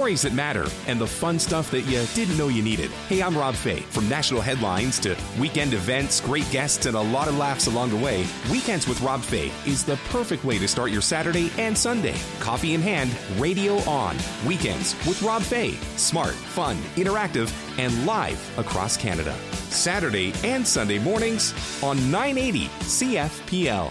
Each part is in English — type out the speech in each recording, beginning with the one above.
stories that matter, and the fun stuff that you didn't know you needed. Hey, I'm Rob Fay. From national headlines to weekend events, great guests, and a lot of laughs along the way, Weekends with Rob Fay is the perfect way to start your Saturday and Sunday. Coffee in hand, radio on. Weekends with Rob Fay. Smart, fun, interactive, and live across Canada. Saturday and Sunday mornings on 980 CFPL.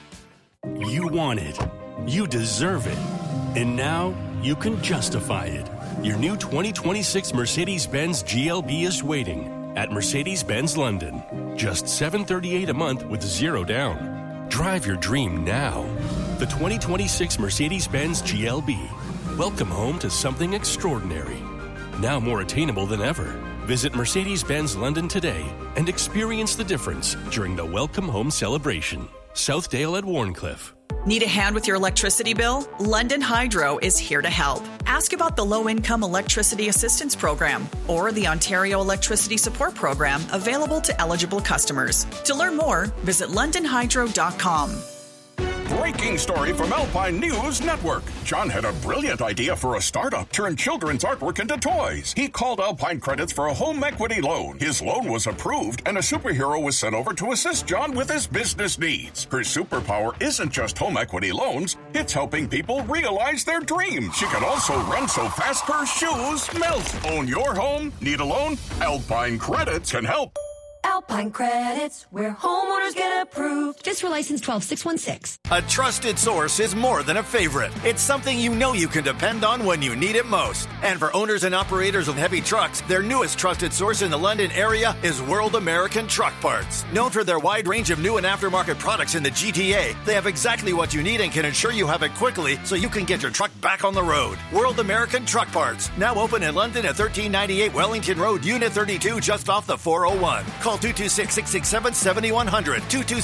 You want it. You deserve it. And now you can justify it. Your new 2026 Mercedes-Benz GLB is waiting at Mercedes-Benz London. Just $738 a month with zero down. Drive your dream now. The 2026 Mercedes-Benz GLB. Welcome home to something extraordinary. Now more attainable than ever. Visit Mercedes-Benz London today and experience the difference during the Welcome Home celebration. Southdale at Warncliffe. Need a hand with your electricity bill? London Hydro is here to help. Ask about the Low-Income Electricity Assistance Program or the Ontario Electricity Support Program available to eligible customers. To learn more, visit londonhydro.com. Breaking story from Alpine News Network. John had a brilliant idea for a startup, turn children's artwork into toys. He called Alpine Credits for a home equity loan. His loan was approved, and a superhero was sent over to assist John with his business needs. Her superpower isn't just home equity loans, it's helping people realize their dreams. She can also run so fast her shoes melt. Own your home? Need a loan? Alpine Credits can help. Alpine Credits, where homeowners get approved. Just for license 12616. A trusted source is more than a favorite. It's something you know you can depend on when you need it most. And for owners and operators of heavy trucks, their newest trusted source in the London area is World American Truck Parts. Known for their wide range of new and aftermarket products in the GTA, they have exactly what you need and can ensure you have it quickly so you can get your truck back on the road. World American Truck Parts, now open in London at 1398 Wellington Road, Unit 32, just off the 401. Call 226-667-7100.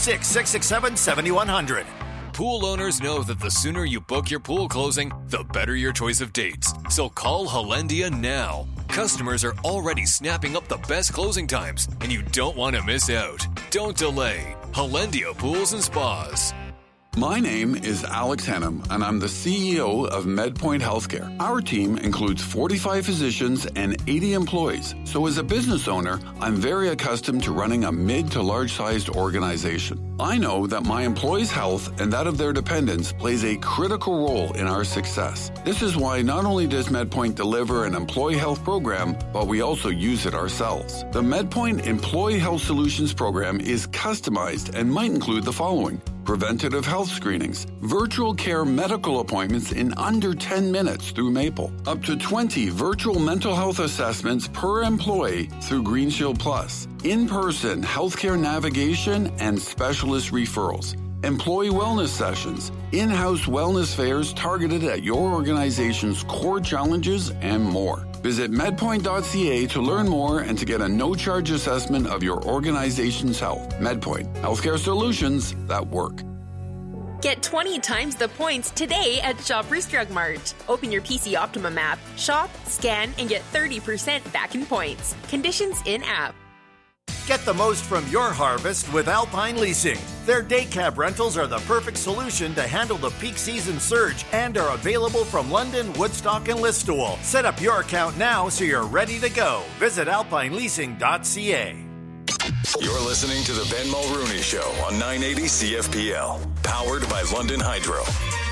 226-667-7100. Pool owners know that the sooner you book your pool closing, the better your choice of dates. So call Hollandia now. Customers are already snapping up the best closing times, and you don't want to miss out. Don't delay. Hollandia Pools and Spas. My name is Alex Hennum, and I'm the CEO of MedPoint Healthcare. Our team includes 45 physicians and 80 employees. So as a business owner, I'm very accustomed to running a mid to large-sized organization. I know that my employees' health and that of their dependents plays a critical role in our success. This is why not only does MedPoint deliver an employee health program, but we also use it ourselves. The MedPoint Employee Health Solutions program is customized and might include the following: preventative health screenings, virtual care medical appointments in under 10 minutes through Maple, up to 20 virtual mental health assessments per employee through GreenShield Plus, in-person healthcare navigation and specialist referrals, employee wellness sessions, in-house wellness fairs targeted at your organization's core challenges, and more. Visit medpoint.ca to learn more and to get a no-charge assessment of your organization's health. MedPoint, healthcare solutions that work. Get 20 times the points today at Shoppers Drug Mart. Open your PC Optimum app, shop, scan, and get 30% back in points. Conditions in-app. Get the most from your harvest with Alpine Leasing. Their day cab rentals are the perfect solution to handle the peak season surge and are available from London, Woodstock, and Listowel. Set up your account now so you're ready to go. Visit alpineleasing.ca. You're listening to the Ben Mulrooney Show on 980 CFPL, powered by London Hydro.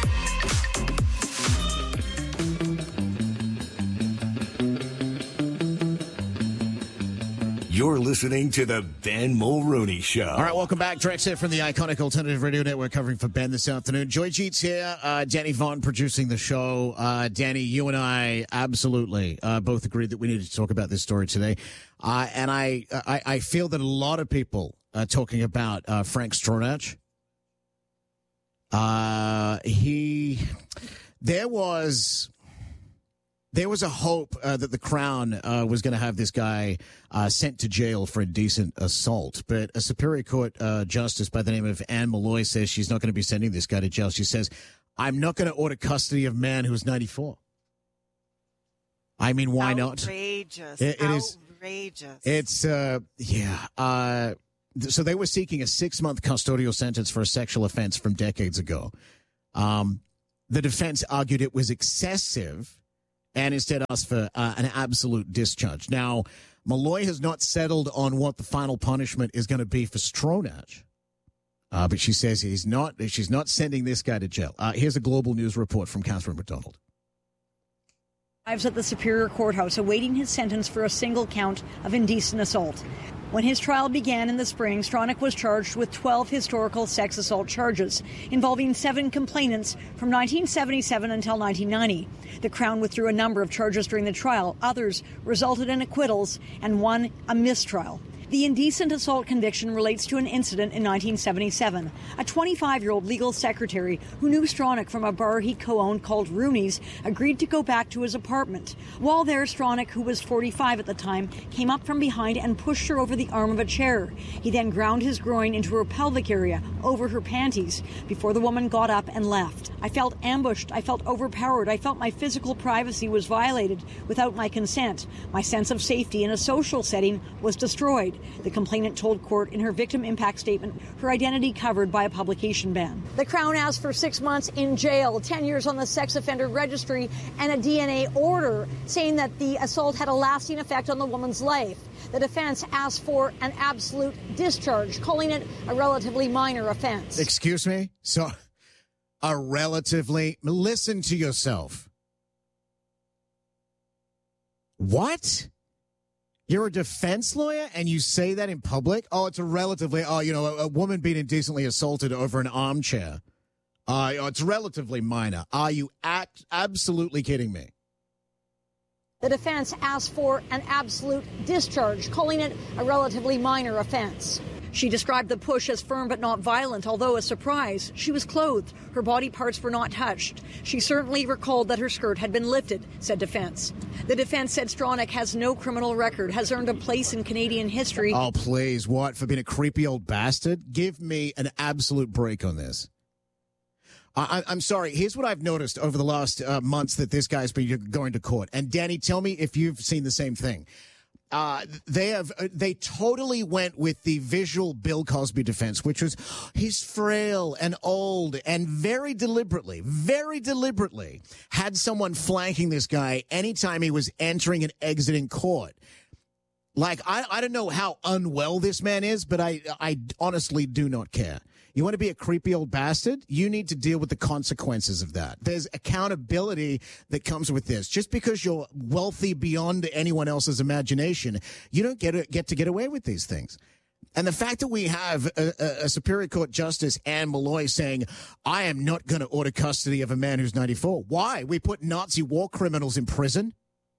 You're listening to the Ben Mulrooney Show. All right, welcome back. Direct set from the iconic Alternative Radio Network covering for Ben this afternoon. Joy Jeet's here. Danny Vaughn producing the show. Danny, you and I absolutely both agreed that we needed to talk about this story today. And I feel that a lot of people are talking about Frank Stronach. There was a hope that the Crown was going to have this guy sent to jail for indecent assault. But a Superior Court justice by the name of Anne Malloy says she's not going to be sending this guy to jail. She says, I'm not going to order custody of a man who is 94. I mean, why not? Outrageous. It is outrageous. It's, yeah. So they were seeking a 6-month custodial sentence for a sexual offense from decades ago. The defense argued it was excessive and instead asked for an absolute discharge. Now, Malloy has not settled on what the final punishment is going to be for Stronach. But she says she's not sending this guy to jail. Here's a Global News report from Catherine McDonald. Arrives at the Superior Courthouse awaiting his sentence for a single count of indecent assault. When his trial began in the spring, Stronach was charged with 12 historical sex assault charges involving 7 complainants from 1977 until 1990. The Crown withdrew a number of charges during the trial. Others resulted in acquittals and one a mistrial. The indecent assault conviction relates to an incident in 1977. A 25-year-old legal secretary who knew Stronach from a bar he co-owned called Rooney's agreed to go back to his apartment. While there, Stronach, who was 45 at the time, came up from behind and pushed her over the arm of a chair. He then ground his groin into her pelvic area, over her panties, before the woman got up and left. I felt ambushed. I felt overpowered. I felt my physical privacy was violated without my consent. My sense of safety in a social setting was destroyed. The complainant told court in her victim impact statement her identity covered by a publication ban. The Crown asked for 6 months in jail, 10 years on the sex offender registry, and a DNA order saying that the assault had a lasting effect on the woman's life. The defense asked for an absolute discharge, calling it a relatively minor offense. Excuse me? So, listen to yourself. What? You're a defense lawyer and you say that in public? Oh, it's a woman being indecently assaulted over an armchair. It's relatively minor. Are you absolutely kidding me? The defense asked for an absolute discharge, calling it a relatively minor offense. She described the push as firm but not violent, although a surprise. She was clothed. Her body parts were not touched. She certainly recalled that her skirt had been lifted, said defense. The defense said Stronach has no criminal record, has earned a place in Canadian history. Oh, please. What? For being a creepy old bastard? Give me an absolute break on this. I'm sorry. Here's what I've noticed over the last months that this guy's been going to court. And Danny, tell me if you've seen the same thing. They totally went with the visual Bill Cosby defense, which was he's frail and old, and very deliberately had someone flanking this guy anytime he was entering and exiting court. Like, I don't know how unwell this man is, but I honestly do not care. You want to be a creepy old bastard? You need to deal with the consequences of that. There's accountability that comes with this. Just because you're wealthy beyond anyone else's imagination, you don't get to get away with these things. And the fact that we have a Superior Court Justice, Anne Malloy, saying, I am not going to order custody of a man who's 94. Why? We put Nazi war criminals in prison?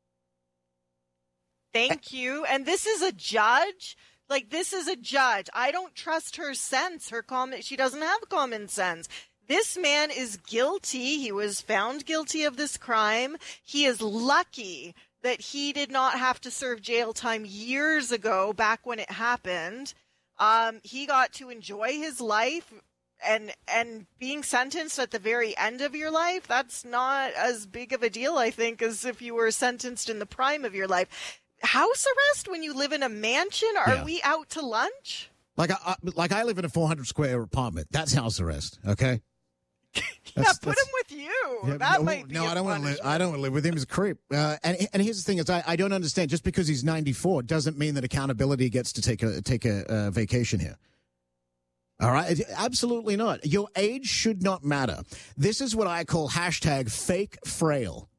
Thank you. And this is a judge? This is a judge. I don't trust her sense, she doesn't have common sense. This man is guilty. He was found guilty of this crime. He is lucky that he did not have to serve jail time years ago, back when it happened. He got to enjoy his life, and being sentenced at the very end of your life, that's not as big of a deal, I think, as if you were sentenced in the prime of your life. House arrest when you live in a mansion? Are we out to lunch? Like I live in a 400 square apartment. That's house arrest. Okay. Put him with you. Yeah, that might be. No, I don't want to live. I don't want to live with him. He's a creep. And here's the thing: is I don't understand. Just because he's 94 doesn't mean that accountability gets to take a vacation here. All right, absolutely not. Your age should not matter. This is what I call #fake frail.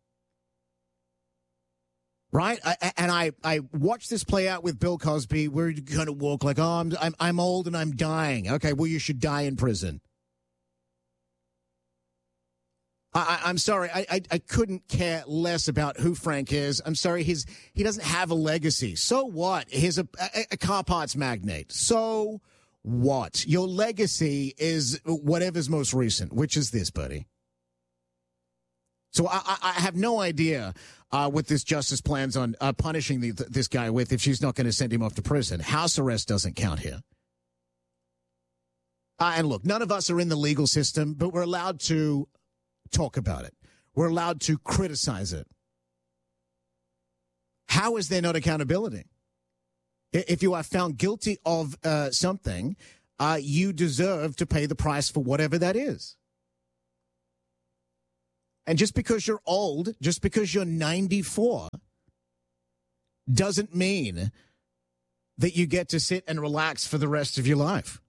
Right? I watched this play out with Bill Cosby. We're going to walk like, I'm old and I'm dying. Okay, well, you should die in prison. I'm sorry. I couldn't care less about who Frank is. I'm sorry. He doesn't have a legacy. So what? He's a car parts magnate. So what? Your legacy is whatever's most recent, which is this, buddy. So I have no idea what this justice plans on punishing this guy with if she's not going to send him off to prison. House arrest doesn't count here. And look, none of us are in the legal system, but we're allowed to talk about it. We're allowed to criticize it. How is there not accountability? If you are found guilty of something, you deserve to pay the price for whatever that is. And just because you're old, just because you're 94, doesn't mean that you get to sit and relax for the rest of your life.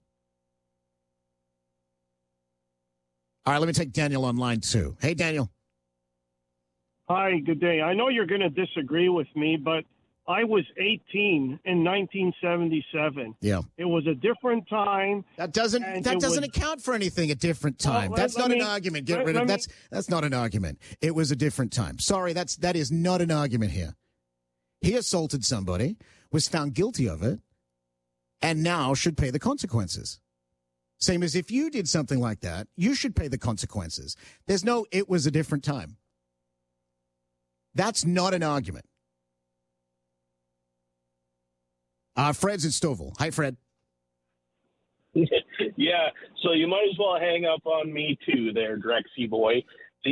All right, let me take Daniel on line 2. Hey, Daniel. Hi, good day. I know you're going to disagree with me, but I was 18 in 1977. Yeah. It was a different time. That doesn't account for anything, a different time. That's not an argument. Get rid of that's not an argument. It was a different time. Sorry, that is not an argument here. He assaulted somebody, was found guilty of it, and now should pay the consequences. Same as if you did something like that, you should pay the consequences. There's no, it was a different time. That's not an argument. Fred's in Stouffville. Hi, Fred. Yeah, so you might as well hang up on me too there, Drexy boy.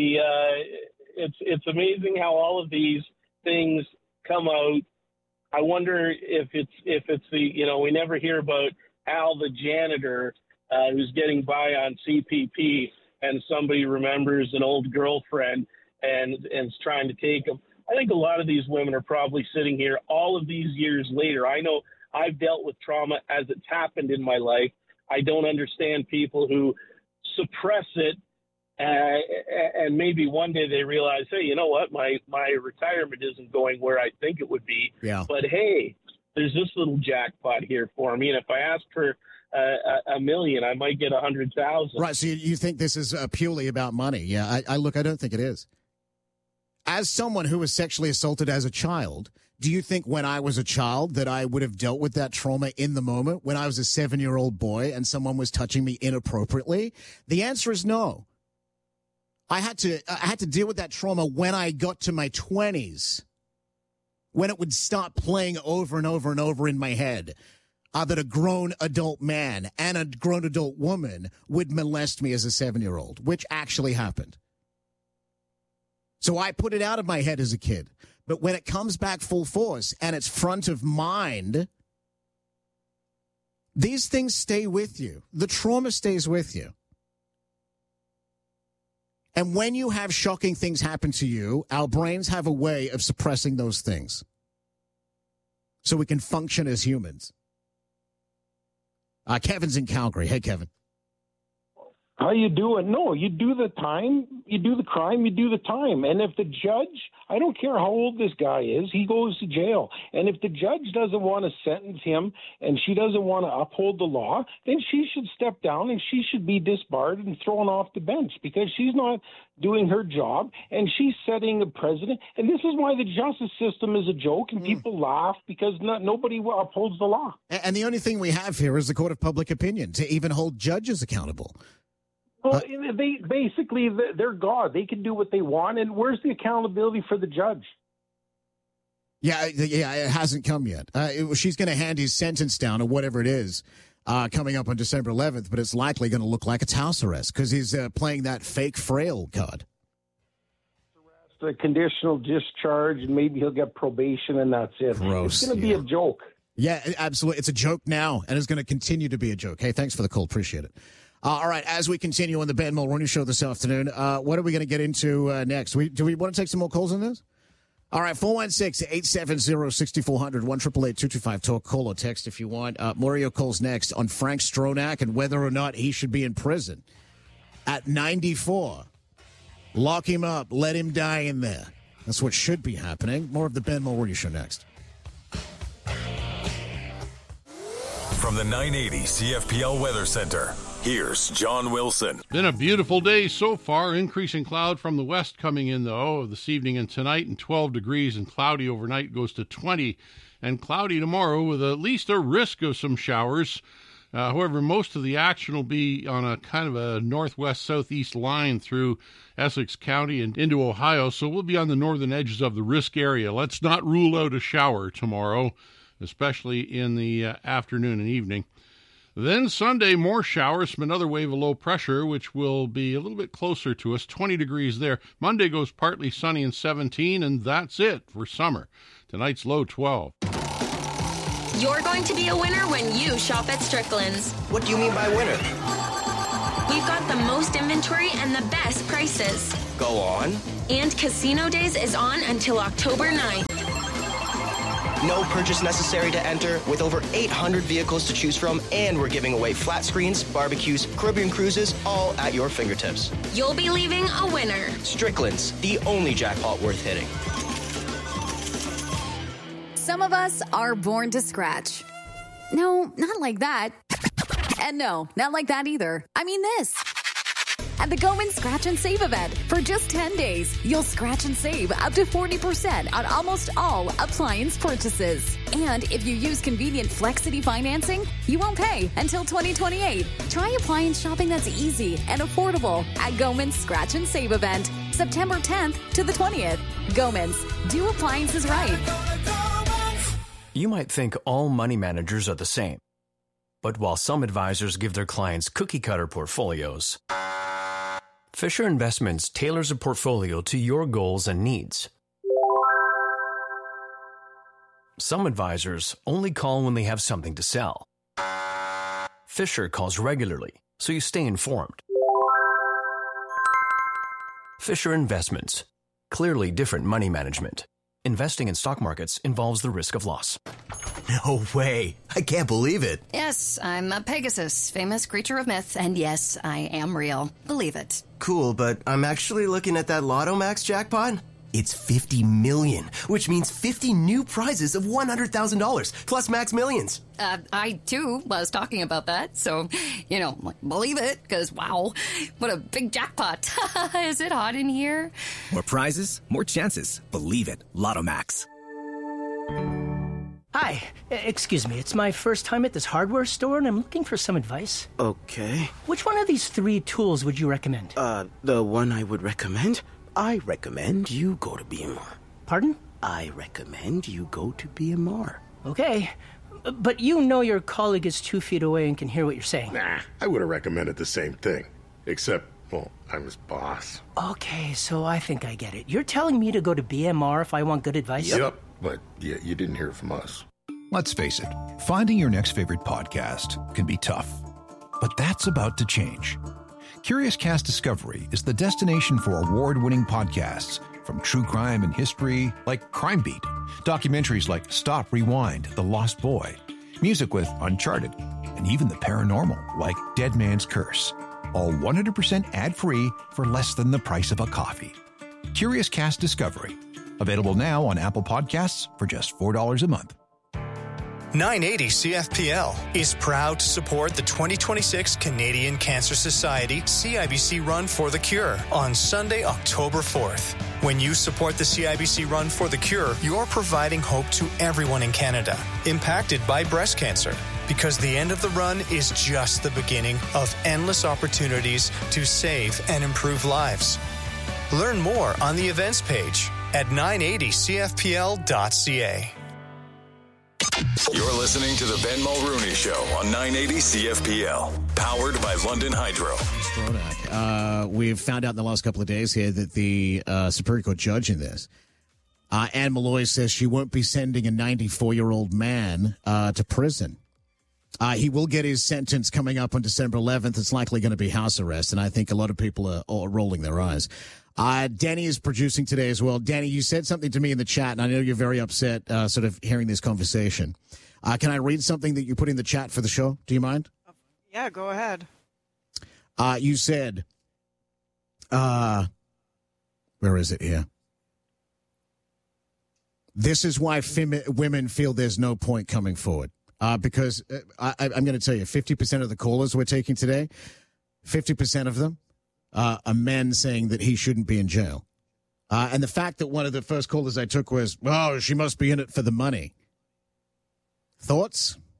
It's amazing how all of these things come out. I wonder if it's the, we never hear about Al the janitor who's getting by on CPP and somebody remembers an old girlfriend and is trying to take him. I think a lot of these women are probably sitting here all of these years later. I know I've dealt with trauma as it's happened in my life. I don't understand people who suppress it and maybe one day they realize, hey, you know what? My retirement isn't going where I think it would be. Yeah. But, hey, there's this little jackpot here for me. And if I ask for $1 million, I might get 100,000. Right. So you think this is purely about money? Yeah. I don't think it is. As someone who was sexually assaulted as a child, do you think when I was a child that I would have dealt with that trauma in the moment when I was a 7-year-old boy and someone was touching me inappropriately? The answer is no. I had to deal with that trauma when I got to my 20s, when it would start playing over and over and over in my head that a grown adult man and a grown adult woman would molest me as a 7-year-old, which actually happened. So I put it out of my head as a kid. But when it comes back full force and it's front of mind, these things stay with you. The trauma stays with you. And when you have shocking things happen to you, our brains have a way of suppressing those things so we can function as humans. Kevin's in Calgary. Hey, Kevin. How you doing? No, you do the time, you do the crime, you do the time. And if the judge, I don't care how old this guy is, he goes to jail. And if the judge doesn't want to sentence him and she doesn't want to uphold the law, then she should step down and she should be disbarred and thrown off the bench because she's not doing her job and she's setting a precedent. And this is why the justice system is a joke and people laugh because nobody upholds the law. And the only thing we have here is the court of public opinion to even hold judges accountable. Well, they're God. They can do what they want. And where's the accountability for the judge? Yeah, it hasn't come yet. She's going to hand his sentence down or whatever it is coming up on December 11th, but it's likely going to look like it's house arrest because he's playing that fake frail card. A conditional discharge, and maybe he'll get probation, and that's it. Gross. It's going to be a joke. Yeah, absolutely. It's a joke now, and it's going to continue to be a joke. Hey, thanks for the call. Appreciate it. All right, as we continue on the Ben Mulroney Show this afternoon, what are we going to get into next? Do we want to take some more calls on this? All right, 416-870-6400, 1-888-225-TALK. Call or text if you want. Mario calls next on Frank Stronach and whether or not he should be in prison. At 94, lock him up, let him die in there. That's what should be happening. More of the Ben Mulroney Show next. From the 980 CFPL Weather Center, here's John Wilson. Been a beautiful day so far. Increasing cloud from the west coming in, though, this evening and tonight, and 12 degrees, and cloudy overnight goes to 20, and cloudy tomorrow with at least a risk of some showers. However, most of the action will be on a kind of a northwest-southeast line through Essex County and into Ohio, so we'll be on the northern edges of the risk area. Let's not rule out a shower tomorrow, especially in the afternoon and evening. Then Sunday, more showers from another wave of low pressure, which will be a little bit closer to us, 20 degrees there. Monday goes partly sunny and 17, and that's it for summer. Tonight's low 12. You're going to be a winner when you shop at Strickland's. What do you mean by winner? We've got the most inventory and the best prices. Go on. And Casino Days is on until October 9th. No purchase necessary to enter, with over 800 vehicles to choose from, and we're giving away flat screens, barbecues, Caribbean cruises, all at your fingertips. You'll be leaving a winner. Strickland's, the only jackpot worth hitting. Some of us are born to scratch. No, not like that. And no, not like that either. I mean this. At the Goman Scratch and Save event, for just 10 days, you'll scratch and save up to 40% on almost all appliance purchases. And if you use convenient Flexity financing, you won't pay until 2028. Try appliance shopping that's easy and affordable at Goman's Scratch and Save event, September 10th to the 20th. Goman's, do appliances right. You might think all money managers are the same. But while some advisors give their clients cookie-cutter portfolios, Fisher Investments tailors a portfolio to your goals and needs. Some advisors only call when they have something to sell. Fisher calls regularly, so you stay informed. Fisher Investments. Clearly different money management. Investing in stock markets involves the risk of loss. No way. I can't believe it. Yes, I'm a Pegasus, famous creature of myth, and yes, I am real. Believe it. Cool, but I'm actually looking at that Lotto Max jackpot. It's 50 million, which means 50 new prizes of $100,000, plus max millions. I, too, was talking about that, so, believe it, because, wow, what a big jackpot. Is it hot in here? More prizes, more chances. Believe it. Lotto Max. Hi, excuse me, it's my first time at this hardware store and I'm looking for some advice. Okay. Which one of these 3 tools would you recommend? The one I would recommend? I recommend you go to BMR. Pardon? I recommend you go to BMR. Okay, but your colleague is 2 feet away and can hear what you're saying. Nah, I would have recommended the same thing. Except, well, I'm his boss. Okay, so I think I get it. You're telling me to go to BMR if I want good advice? Yep, but yeah, you didn't hear it from us. Let's face it, finding your next favorite podcast can be tough. But that's about to change. Curious Cast Discovery is the destination for award-winning podcasts, from true crime and history like Crime Beat, documentaries like Stop, Rewind, The Lost Boy, music with Uncharted, and even the paranormal like Dead Man's Curse. All 100% ad-free for less than the price of a coffee. Curious Cast Discovery. Available now on Apple Podcasts for just $4 a month. 980 CFPL is proud to support the 2026 Canadian Cancer Society CIBC Run for the Cure on Sunday, October 4th. When you support the CIBC Run for the Cure, you're providing hope to everyone in Canada impacted by breast cancer, because the end of the run is just the beginning of endless opportunities to save and improve lives. Learn more on the events page at 980cfpl.ca. You're listening to the Ben Mulrooney Show on 980 CFPL, powered by London Hydro. We've found out in the last couple of days here that the Superior Court judge in this, Anne Malloy, says she won't be sending a 94-year-old man to prison. He will get his sentence coming up on December 11th. It's likely going to be house arrest, and I think a lot of people are rolling their eyes. Danny is producing today as well. Danny, you said something to me in the chat, and I know you're very upset sort of hearing this conversation. Can I read something that you put in the chat for the show? Do you mind? Yeah, go ahead. You said, where is it here? This is why women feel there's no point coming forward. Because I'm going to tell you, 50% of the callers we're taking today, 50% of them are men saying that he shouldn't be in jail. And the fact that one of the first callers I took was, oh, she must be in it for the money. Thoughts?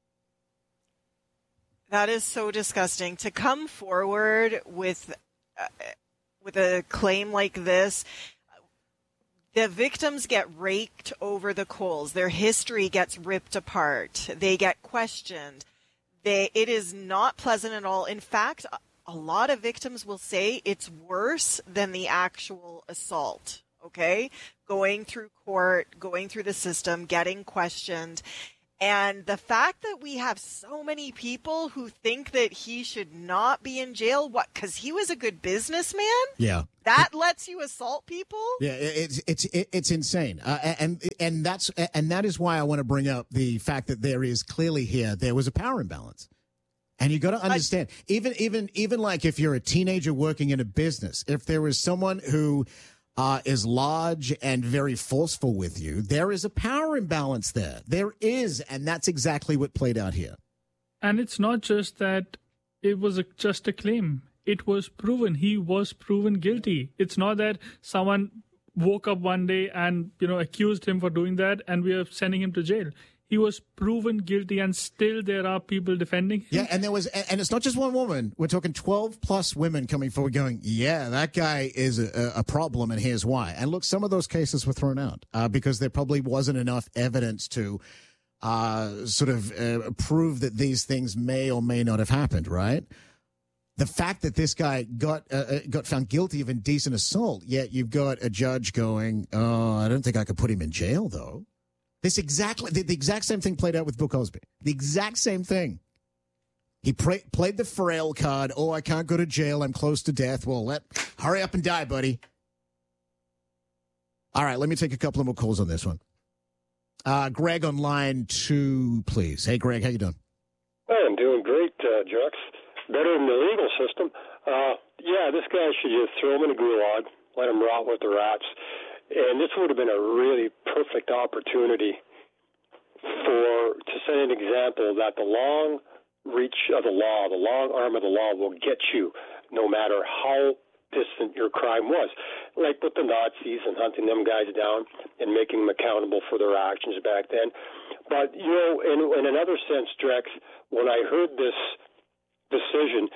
That is so disgusting. To come forward with a claim like this, the victims get raked over the coals. Their history gets ripped apart. They get questioned. It is not pleasant at all. In fact, a lot of victims will say it's worse than the actual assault, okay? Going through court, going through the system, getting questioned. And the fact that we have so many people who think that he should not be in jail, because he was a good businessman? Yeah. That lets you assault people? Yeah, it's insane. And that is why I want to bring up the fact that there was a power imbalance. And you got to understand, even like if you're a teenager working in a business, if there is someone who is large and very forceful with you, there is a power imbalance there. There is, and that's exactly what played out here. And it's not just that it was just a claim. It was proven. He was proven guilty. It's not that someone woke up one day and, accused him for doing that and we are sending him to jail. He was proven guilty, and still there are people defending him. Yeah, and it's not just one woman. We're talking 12 plus women coming forward going, yeah, that guy is a problem, and here's why. And look, some of those cases were thrown out because there probably wasn't enough evidence to prove that these things may or may not have happened, right? The fact that this guy got found guilty of indecent assault, yet you've got a judge going, oh, I don't think I could put him in jail, though. The exact same thing played out with Bill Cosby. The exact same thing. He played the frail card. Oh, I can't go to jail. I'm close to death. Well, hurry up and die, buddy. All right, let me take a couple of more calls on this one. Greg on line 2, please. Hey, Greg, how you doing? Hey, I'm doing great, Jux. Better than the legal system. This guy should just throw him in a gulag, let him rot with the rats. And this would have been a really perfect opportunity to set an example that the long reach of the law, the long arm of the law will get you no matter how distant your crime was. Like with the Nazis and hunting them guys down and making them accountable for their actions back then. But, in another sense, Drex, when I heard this decision,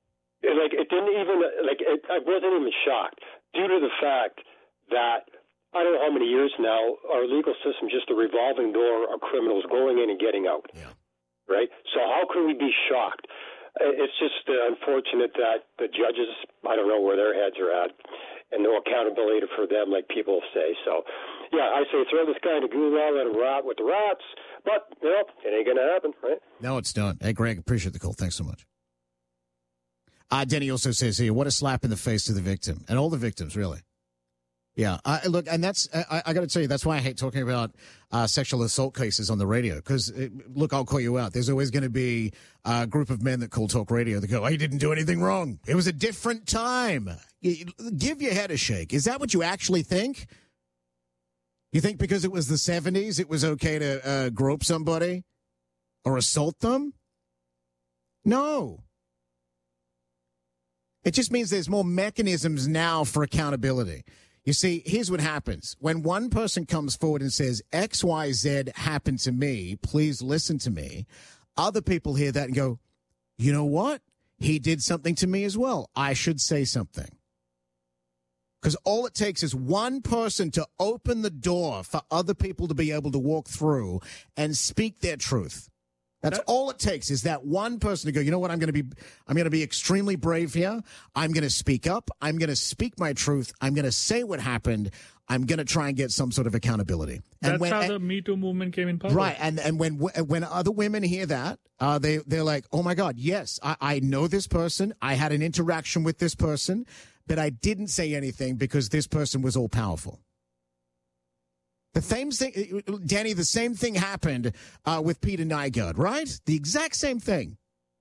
I wasn't even shocked due to the fact that I don't know how many years now, our legal system is just a revolving door of criminals going in and getting out. Yeah. Right? So how can we be shocked? It's just unfortunate that the judges, I don't know where their heads are at, and no accountability for them, like people say. So, I say throw this guy in a gulag, let him rot with the rats, but, it ain't going to happen, right? No, it's not. Hey, Greg, appreciate the call. Thanks so much. Denny also says here, what a slap in the face to the victim, and all the victims, really. Yeah, look, and that's, I got to tell you, that's why I hate talking about sexual assault cases on the radio. Because, look, I'll call you out. There's always going to be a group of men that call talk radio that go, he didn't do anything wrong. It was a different time. Give your head a shake. Is that what you actually think? You think because it was the 70s, it was okay to grope somebody or assault them? No. It just means there's more mechanisms now for accountability. You see, here's what happens. When one person comes forward and says, X, Y, Z happened to me, please listen to me, other people hear that and go, you know what? He did something to me as well. I should say something. Because all it takes is one person to open the door for other people to be able to walk through and speak their truth. That's all it takes is that one person to go, you know what, I'm going to be extremely brave here. I'm going to speak up. I'm going to speak my truth. I'm going to say what happened. I'm going to try and get some sort of accountability. That's how the Me Too movement came in power. Right. And when other women hear that, they're like, oh my God, yes, I know this person. I had an interaction with this person, but I didn't say anything because this person was all powerful. The same thing, Danny, the same thing happened with Peter Nygard, right? The exact same thing.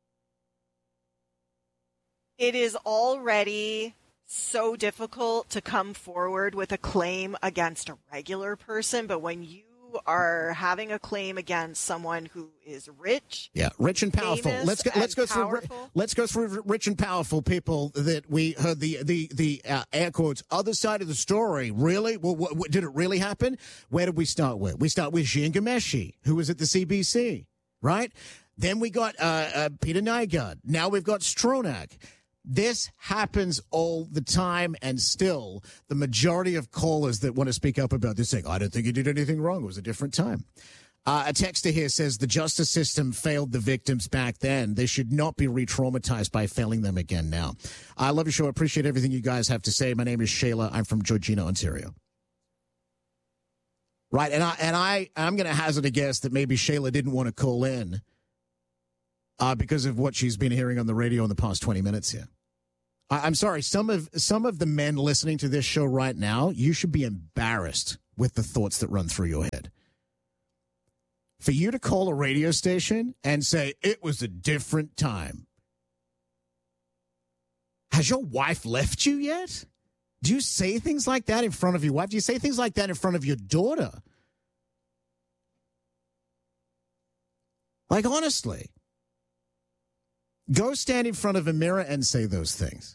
It is already so difficult to come forward with a claim against a regular person, but when you are having a claim against someone who is rich, rich and powerful. Let's go through rich and powerful people that we heard the air quotes other side of the story. Really? Well, what did it really happen? Where did we start with? We start with Jian Ghomeshi, who was at the CBC, right? Then we got Peter Nygard. Now we've got Stronach. This happens all the time, and still the majority of callers that want to speak up about this saying, I don't think he did anything wrong. It was a different time. A texter here says the justice system failed the victims back then. They should not be re-traumatized by failing them again now. I love your show. I appreciate everything you guys have to say. My name is Shayla. I'm from Georgina, Ontario. Right, and I'm going to hazard a guess that maybe Shayla didn't want to call in because of what she's been hearing on the radio in the past 20 minutes here. I'm sorry, some of the men listening to this show right now, you should be embarrassed with the thoughts that run through your head. For you to call a radio station and say, it was a different time. Has your wife left you yet? Do you say things like that in front of your wife? Do you say things like that in front of your daughter? Like, honestly, go stand in front of a mirror and say those things.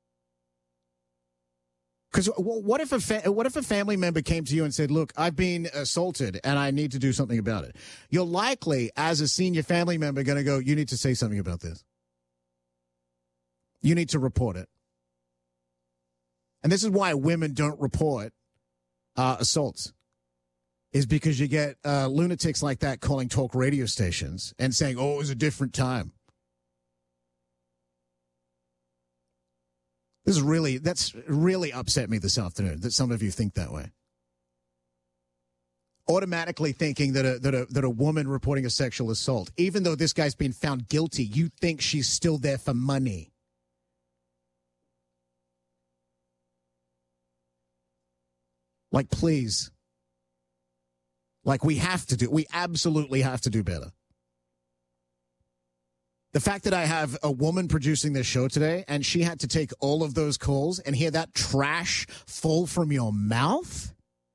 Because what if a family member came to you and said, look, I've been assaulted and I need to do something about it? You're likely, as a senior family member, going to go, you need to say something about this. You need to report it. And this is why women don't report assaults, is because you get lunatics like that calling talk radio stations and saying, oh, it was a different time. That's really upset me this afternoon that some of you think that way. Automatically thinking that a woman reporting a sexual assault, even though this guy's been found guilty, you think she's still there for money. Like, please. Like, we absolutely have to do better. The fact that I have a woman producing this show today and she had to take all of those calls and hear that trash fall from your mouth,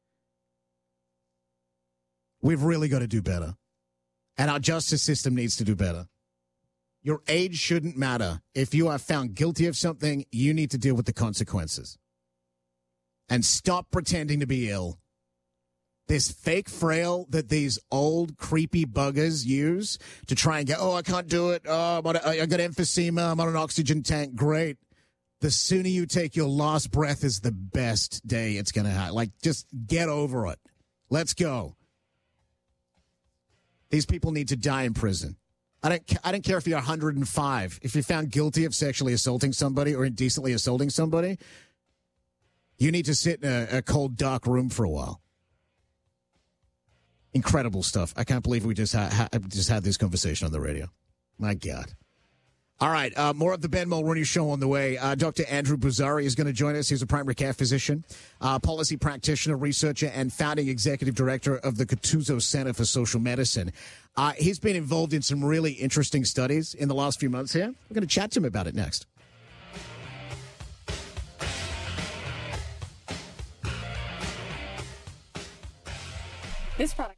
we've really got to do better. And our justice system needs to do better. Your age shouldn't matter. If you are found guilty of something, you need to deal with the consequences. And stop pretending to be ill. This fake frail that these old creepy buggers use to try and get, oh, I can't do it. Oh, I got emphysema. I'm on an oxygen tank. Great. The sooner you take your last breath is the best day it's going to have. Like, just get over it. Let's go. These people need to die in prison. I don't care if you're 105. If you're found guilty of sexually assaulting somebody or indecently assaulting somebody, you need to sit in a cold, dark room for a while. Incredible stuff. I can't believe we just had this conversation on the radio. My God. All right, more of the Ben Mulroney Show on the way. Dr. Andrew Bozzari is going to join us. He's a primary care physician, policy practitioner, researcher, and founding executive director of the Catuzzo Center for Social Medicine. He's been involved in some really interesting studies in the last few months here. We're going to chat to him about it next. This product.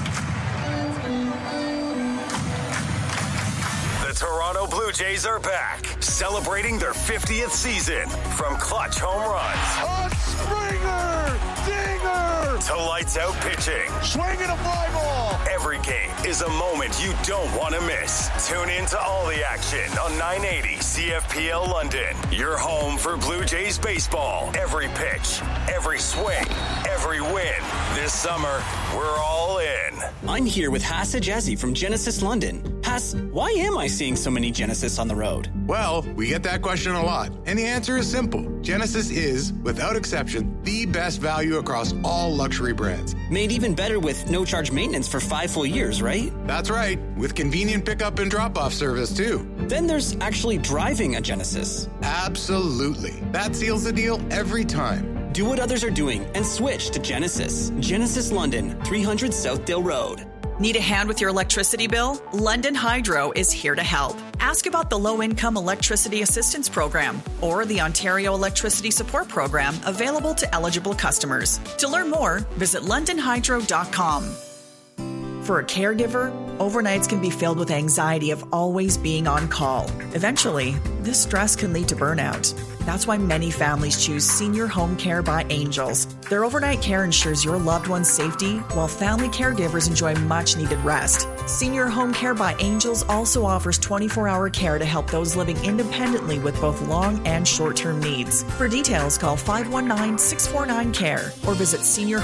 The Toronto Blue Jays are back, celebrating their 50th season. From clutch home runs, a Springer dinger, to lights out pitching, swinging a fly ball. Every game is a moment you don't want to miss. Tune in to all the action on 980 CFPL London. Your home for Blue Jays baseball. Every pitch, every swing, every win. This summer, we're all in. I'm here with Haas Ajazi from Genesis London. Haas, why am I seeing so many Genesis on the road? Well, we get that question a lot, and the answer is simple. Genesis is, without exception, the best value across all luxury brands. Made even better with no-charge maintenance for 5 full years, right? That's right, with convenient pickup and drop-off service, too. Then there's actually driving a Genesis. Absolutely. That seals the deal every time. Do what others are doing and switch to Genesis. Genesis London, 300 Southdale Road. Need a hand with your electricity bill? London Hydro is here to help. Ask about the Low-Income Electricity Assistance Program or the Ontario Electricity Support Program available to eligible customers. To learn more, visit londonhydro.com. For a caregiver, overnights can be filled with anxiety of always being on call. Eventually, this stress can lead to burnout. That's why many families choose Senior Home Care by Angels. Their overnight care ensures your loved one's safety, while family caregivers enjoy much-needed rest. Senior Home Care by Angels also offers 24-hour care to help those living independently with both long and short-term needs. For details, call 519-649-CARE or visit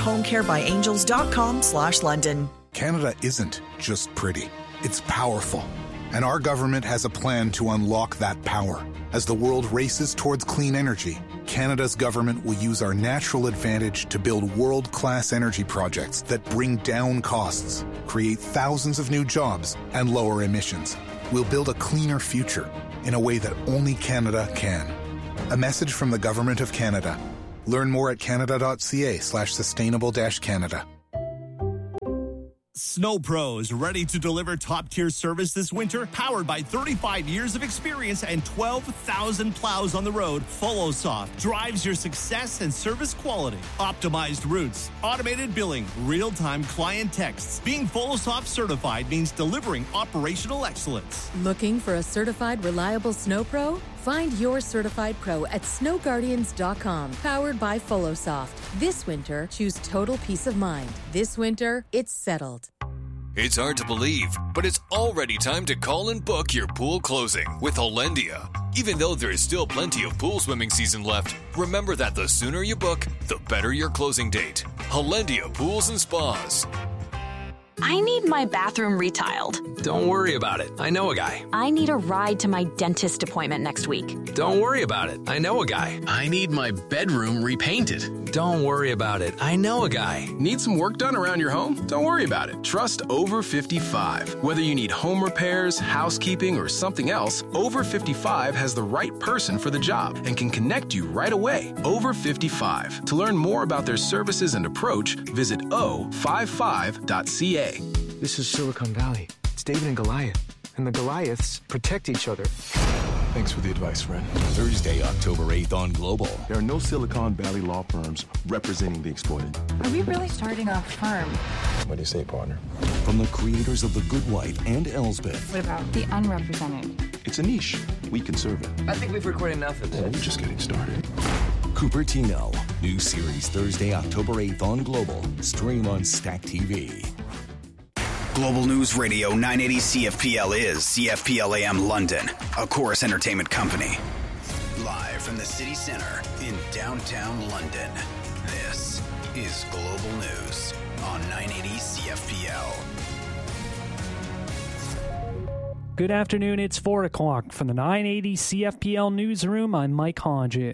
seniorhomecarebyangels.com/London. Canada isn't just pretty. It's powerful. And our government has a plan to unlock that power as the world races towards clean energy, Canada's government will use our natural advantage to build world-class energy projects that bring down costs, create thousands of new jobs, and lower emissions. We'll build a cleaner future in a way that only Canada can. A message from the Government of Canada. Learn more at canada.ca/sustainable-Canada. Snow Pros, ready to deliver top-tier service this winter? Powered by 35 years of experience and 12,000 plows on the road, FoloSoft drives your success and service quality. Optimized routes, automated billing, real-time client texts. Being FoloSoft certified means delivering operational excellence. Looking for a certified, reliable Snow Pro? Find your certified pro at snowguardians.com. Powered by FoloSoft. This winter, choose total peace of mind. This winter, it's settled. It's hard to believe, but it's already time to call and book your pool closing with Hollandia. Even though there is still plenty of pool swimming season left, remember that the sooner you book, the better your closing date. Hollandia Pools and Spas. I need my bathroom retiled. Don't worry about it. I know a guy. I need a ride to my dentist appointment next week. Don't worry about it. I know a guy. I need my bedroom repainted. Don't worry about it. I know a guy. Need some work done around your home? Don't worry about it. Trust Over 55. Whether you need home repairs, housekeeping, or something else, Over 55 has the right person for the job and can connect you right away. Over 55. To learn more about their services and approach, visit o55.ca. This is Silicon Valley. It's David and Goliath. And the Goliaths protect each other. Thanks for the advice, friend. Thursday, October 8th on Global. There are no Silicon Valley law firms representing the exploited. Are we really starting a firm? What do you say, partner? From the creators of The Good Wife and Elsbeth. What about the unrepresented? It's a niche. We can serve it. I think we've recorded enough of this. We're just getting started. Cupertino. New series Thursday, October 8th on Global. Stream on Stack TV. Global News Radio 980 CFPL is CFPL AM London, a Chorus Entertainment company. Live from the city center in downtown London, this is Global News on 980 CFPL. Good afternoon, it's 4 o'clock from the 980 CFPL newsroom. I'm Mike Hodges.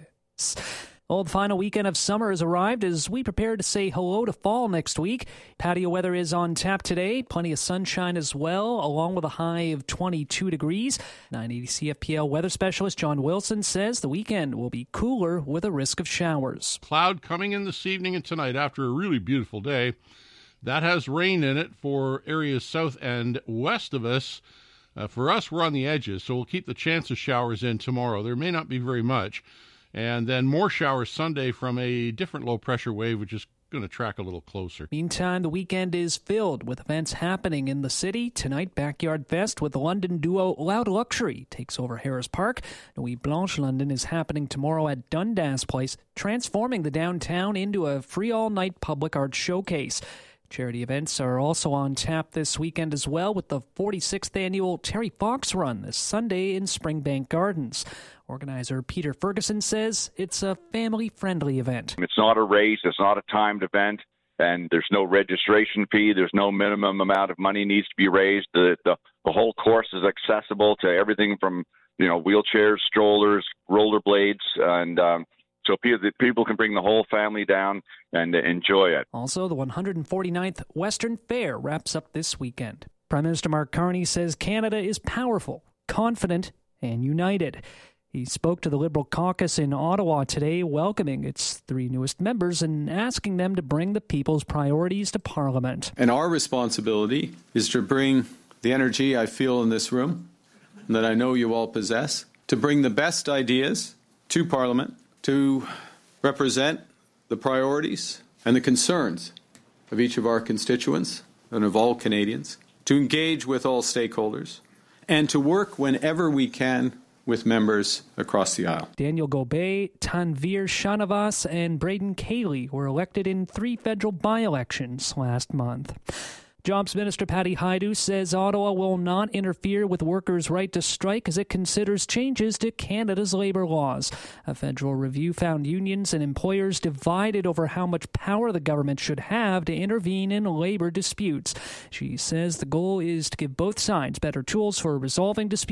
Well, the final weekend of summer has arrived as we prepare to say hello to fall next week. Patio weather is on tap today. Plenty of sunshine as well, along with a high of 22 degrees. 980 CFPL weather specialist John Wilson says the weekend will be cooler with a risk of showers. Cloud coming in this evening and tonight after a really beautiful day. That has rain in it for areas south and west of us. For us, we're on the edges, so we'll keep the chance of showers in tomorrow. There may not be very much. And then more showers Sunday from a different low-pressure wave, which is going to track a little closer. Meantime, the weekend is filled with events happening in the city. Tonight, Backyard Fest with the London duo Loud Luxury takes over Harris Park. Nuit Blanche London is happening tomorrow at Dundas Place, transforming the downtown into a free all-night public art showcase. Charity events are also on tap this weekend as well, with the 46th annual Terry Fox Run this Sunday in Springbank Gardens. Organizer Peter Ferguson says it's a family-friendly event. It's not a race, it's not a timed event, and there's no registration fee, there's no minimum amount of money needs to be raised. The whole course is accessible to everything from, wheelchairs, strollers, rollerblades, and so people can bring the whole family down and enjoy it. Also, the 149th Western Fair wraps up this weekend. Prime Minister Mark Carney says Canada is powerful, confident, and united. He spoke to the Liberal caucus in Ottawa today, welcoming its 3 newest members and asking them to bring the people's priorities to Parliament. And our responsibility is to bring the energy I feel in this room, and that I know you all possess, to bring the best ideas to Parliament, to represent the priorities and the concerns of each of our constituents and of all Canadians, to engage with all stakeholders, and to work whenever we can with members across the aisle. Daniel Gobet, Tanvir Shanavas, and Braden Cayley were elected in 3 federal by-elections last month. Jobs Minister Patty Hajdu says Ottawa will not interfere with workers' right to strike as it considers changes to Canada's labour laws. A federal review found unions and employers divided over how much power the government should have to intervene in labour disputes. She says the goal is to give both sides better tools for resolving disputes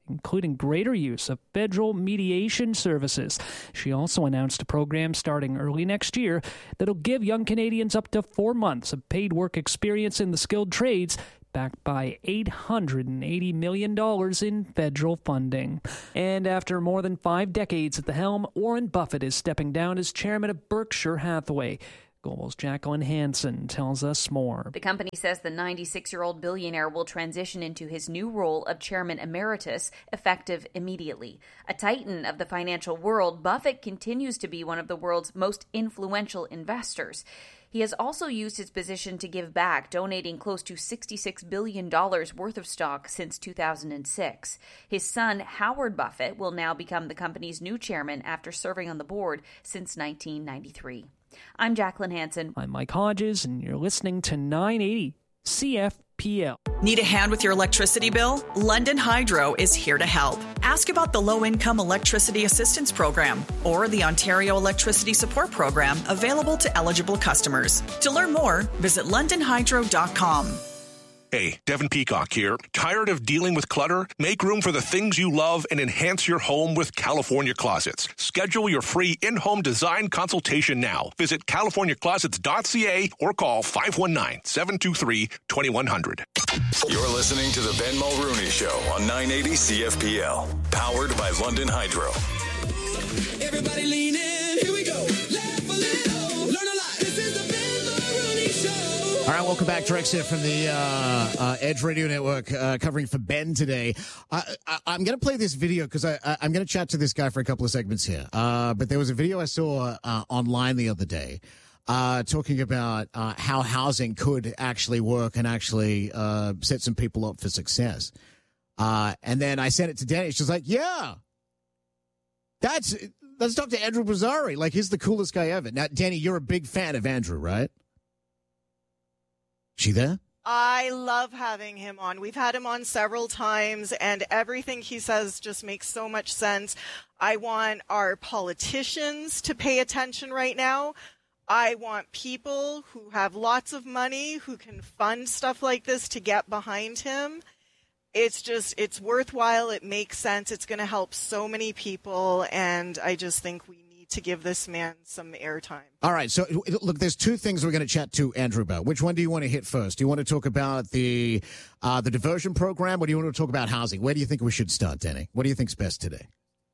including greater use of federal mediation services. She also announced a program starting early next year that'll give young Canadians up to 4 months of paid work experience in the skilled trades, backed by $880 million in federal funding. And after more than 5 decades at the helm, Warren Buffett is stepping down as chairman of Berkshire Hathaway. Global's Jacqueline Hansen tells us more. The company says the 96-year-old billionaire will transition into his new role of chairman emeritus, effective immediately. A titan of the financial world, Buffett continues to be one of the world's most influential investors. He has also used his position to give back, donating close to $66 billion worth of stock since 2006. His son, Howard Buffett, will now become the company's new chairman after serving on the board since 1993. I'm Jacqueline Hansen. I'm Mike Hodges, and you're listening to 980 CFPL. Need a hand with your electricity bill? London Hydro is here to help. Ask about the Low-Income Electricity Assistance Program or the Ontario Electricity Support Program available to eligible customers. To learn more, visit londonhydro.com. Hey, Devin Peacock here. Tired of dealing with clutter? Make room for the things you love and enhance your home with California Closets. Schedule your free in-home design consultation now. Visit californiaclosets.ca or call 519-723-2100. You're listening to the Ben Mulrooney Show on 980 CFPL. Powered by London Hydro. Everybody lean in. Here we go. Laugh a little. Learn a lot. This is the Ben Mulrooney Show. All right, welcome back. Drex here from the Edge Radio Network, covering for Ben today. I'm going to play this video because I'm going to chat to this guy for a couple of segments here. But there was a video I saw online the other day talking about how housing could actually work and actually set some people up for success. And then I sent it to Danny. She's like, yeah, that's Dr. Andrew Bozzari. Like, he's the coolest guy ever. Now, Danny, you're a big fan of Andrew, right? She there? I love having him on. We've had him on several times, and everything he says just makes so much sense. I want our politicians to pay attention right now. I want people who have lots of money, who can fund stuff like this, to get behind him. It's worthwhile. It makes sense. It's going to help so many people, and I just think we need to give this man some airtime. All right. So, look, there's 2 things we're going to chat to Andrew about. Which one do you want to hit first? Do you want to talk about the diversion program, or do you want to talk about housing? Where do you think we should start, Danny? What do you think's best today?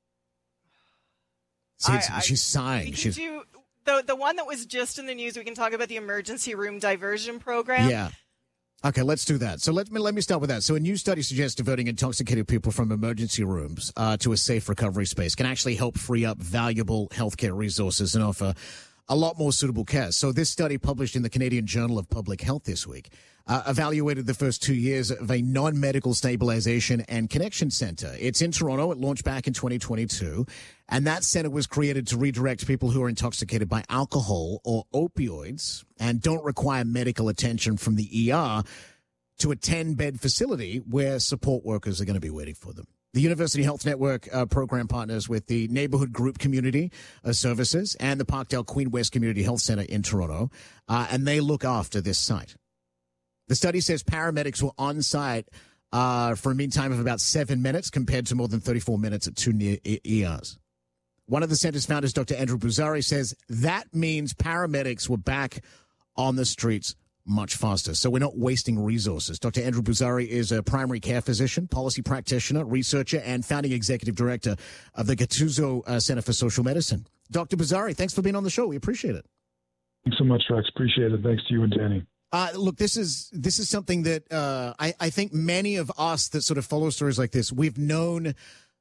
See, she's sighing. She's the one that was just in the news. We can talk about the emergency room diversion program. Yeah. Okay, let's do that. So let me start with that. So a new study suggests diverting intoxicated people from emergency rooms to a safe recovery space can actually help free up valuable healthcare resources and offer a lot more suitable care. So this study, published in the Canadian Journal of Public Health this week, evaluated the first 2 years of a non-medical stabilization and connection center. It's in Toronto. It launched back in 2022. And that center was created to redirect people who are intoxicated by alcohol or opioids and don't require medical attention from the ER to a 10-bed facility where support workers are going to be waiting for them. The University Health Network program partners with the Neighborhood Group Community Services and the Parkdale Queen West Community Health Center in Toronto, and they look after this site. The study says paramedics were on site for a mean time of about 7 minutes compared to more than 34 minutes at 2 ERs. One of the center's founders, Dr. Andrew Bozzari, says that means paramedics were back on the streets much faster. So we're not wasting resources. Dr. Andrew Bozzari is a primary care physician, policy practitioner, researcher, and founding executive director of the Gattuso Center for Social Medicine. Dr. Bozzari, thanks for being on the show. We appreciate it. Thanks so much, Rex. Appreciate it. Thanks to you and Danny. Look, this is something that I think many of us that sort of follow stories like this, we've known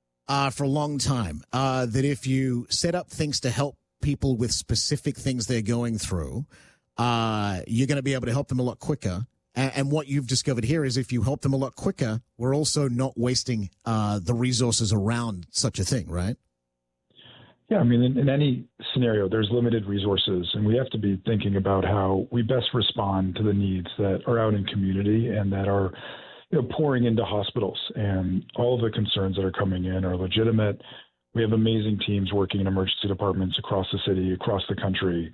for a long time that if you set up things to help people with specific things they're going through, you're going to be able to help them a lot quicker. And what you've discovered here is if you help them a lot quicker, we're also not wasting the resources around such a thing, right? Yeah, I mean, in any scenario, there's limited resources, and we have to be thinking about how we best respond to the needs that are out in community and that are, pouring into hospitals. And all of the concerns that are coming in are legitimate. We have amazing teams working in emergency departments across the city, across the country.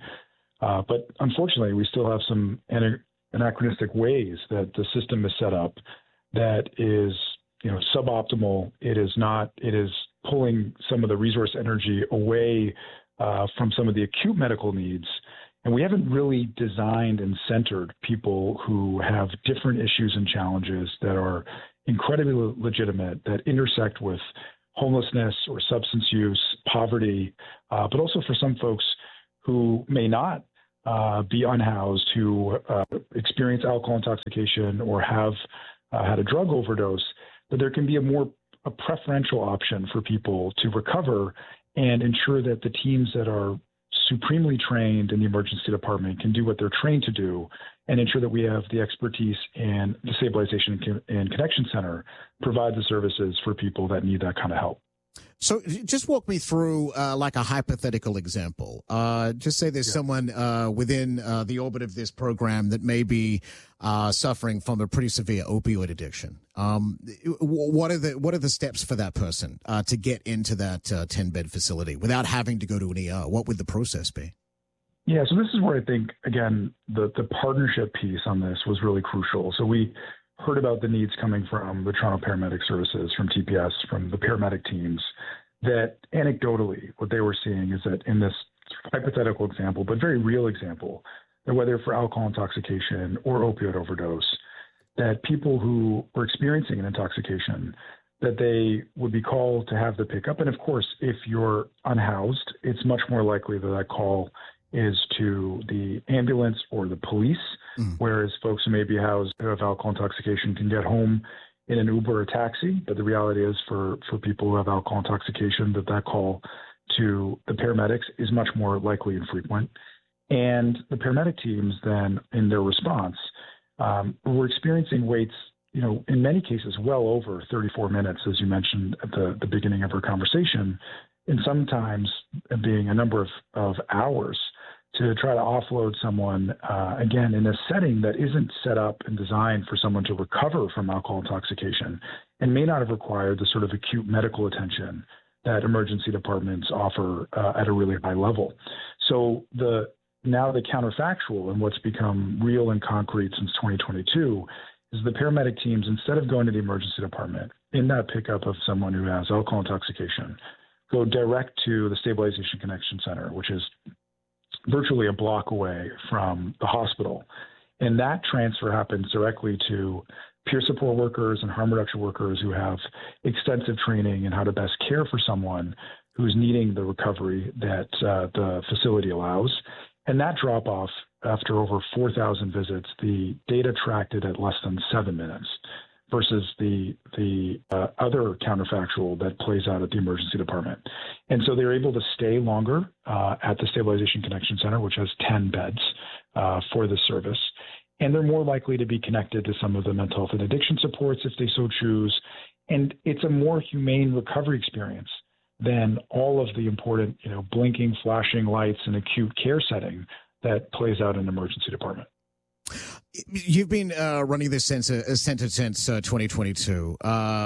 But unfortunately, we still have some anachronistic ways that the system is set up that is suboptimal. It is not. It is pulling some of the resource energy away from some of the acute medical needs. And we haven't really designed and centered people who have different issues and challenges that are incredibly legitimate, that intersect with homelessness or substance use, poverty, but also for some folks who may not be unhoused, who experience alcohol intoxication or have had a drug overdose, that there can be a preferential option for people to recover and ensure that the teams that are supremely trained in the emergency department can do what they're trained to do and ensure that we have the expertise and the Stabilization and Connection Center provide the services for people that need that kind of help. So just walk me through like a hypothetical example. Just say there's someone within the orbit of this program that may be suffering from a pretty severe opioid addiction. What are the steps for that person to get into that 10-bed facility without having to go to an ER? What would the process be? Yeah, so this is where I think, again, the partnership piece on this was really crucial. So we heard about the needs coming from the Toronto Paramedic Services, from TPS, from the paramedic teams, that anecdotally what they were seeing is that in this hypothetical example, but very real example, that whether for alcohol intoxication or opioid overdose, that people who were experiencing an intoxication, that they would be called to have the pickup. And of course, if you're unhoused, it's much more likely that that call is to the ambulance or the police, whereas folks who may be housed who have alcohol intoxication can get home in an Uber or taxi. But the reality is for people who have alcohol intoxication, that call to the paramedics is much more likely and frequent. And the paramedic teams then, in their response, were experiencing waits, in many cases, well over 34 minutes, as you mentioned at the beginning of our conversation, and sometimes being a number of hours to try to offload someone, again, in a setting that isn't set up and designed for someone to recover from alcohol intoxication and may not have required the sort of acute medical attention that emergency departments offer at a really high level. So now the counterfactual and what's become real and concrete since 2022 is the paramedic teams, instead of going to the emergency department in that pickup of someone who has alcohol intoxication, go direct to the Stabilization Connection Center, which is virtually a block away from the hospital. And that transfer happens directly to peer support workers and harm reduction workers who have extensive training in how to best care for someone who's needing the recovery that the facility allows. And that drop off, after over 4,000 visits, the data tracked it at less than 7 minutes versus the other counterfactual that plays out at the emergency department. And so they're able to stay longer at the Stabilization Connection Center, which has 10 beds for the service. And they're more likely to be connected to some of the mental health and addiction supports if they so choose. And it's a more humane recovery experience than all of the important, blinking, flashing lights and acute care setting that plays out in an emergency department. You've been running this center since 2022.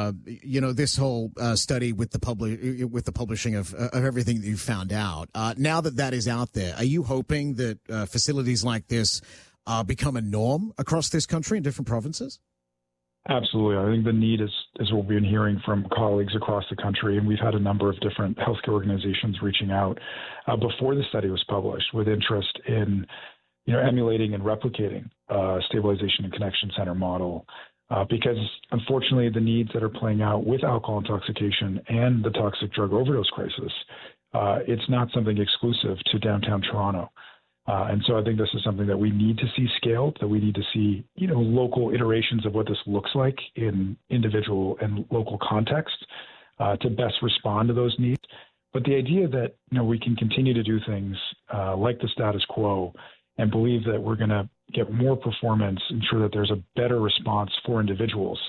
This whole study with the publishing of everything that you found out. Now that is out there, are you hoping that facilities like this become a norm across this country in different provinces? Absolutely. I think the need is what we've been hearing from colleagues across the country, and we've had a number of different healthcare organizations reaching out before the study was published with interest in emulating and replicating Stabilization and Connection Center model, because unfortunately the needs that are playing out with alcohol intoxication and the toxic drug overdose crisis, it's not something exclusive to downtown Toronto. And so I think this is something that we need to see scaled, that we need to see, local iterations of what this looks like in individual and local context to best respond to those needs. But the idea that, we can continue to do things like the status quo and believe that we're going to get more performance, ensure that there's a better response for individuals,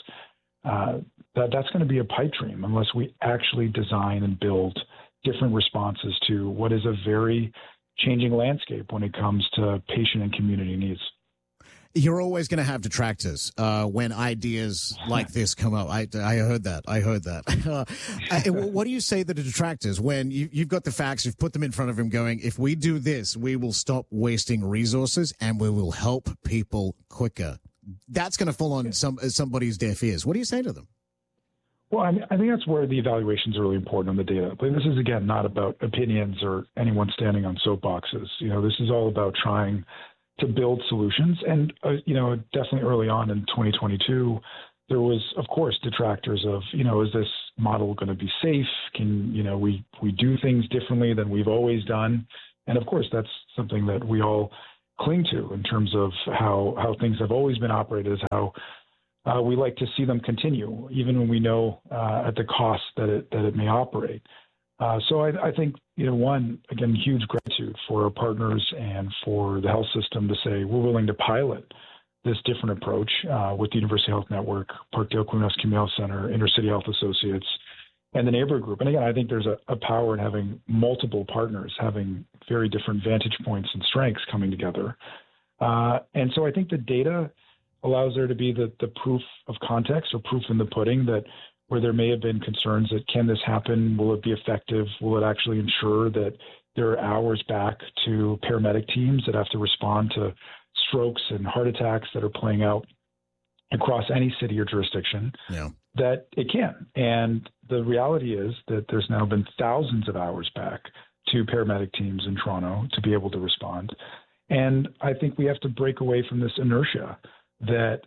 that's going to be a pipe dream unless we actually design and build different responses to what is a very changing landscape when it comes to patient and community needs. You're always going to have detractors when ideas like this come up. I heard that. What do you say to the detractors when you've got the facts, you've put them in front of them going, if we do this, we will stop wasting resources and we will help people quicker? That's going to fall on somebody's deaf ears. What do you say to them? Well, I think that's where the evaluations are really important on the data. But this is, again, not about opinions or anyone standing on soapboxes. This is all about trying to build solutions. And, definitely early on in 2022, there was, of course, detractors of, is this model going to be safe? Can, we do things differently than we've always done? And, of course, that's something that we all cling to in terms of how things have always been operated, is how we like to see them continue, even when we know at the cost that it may operate. So I think, one, again, huge gratitude for our partners and for the health system to say we're willing to pilot this different approach with the University Health Network, Parkdale Queen Community Health Center, Intercity Health Associates, and the Neighborhood Group. And again, I think there's a power in having multiple partners, having very different vantage points and strengths coming together. And so I think the data allows there to be the proof of context or proof in the pudding that where there may have been concerns that can this happen? Will it be effective? Will it actually ensure that there are hours back to paramedic teams that have to respond to strokes and heart attacks that are playing out across any city or jurisdiction? Yeah. That it can. And the reality is that there's now been thousands of hours back to paramedic teams in Toronto to be able to respond. And I think we have to break away from this inertia that,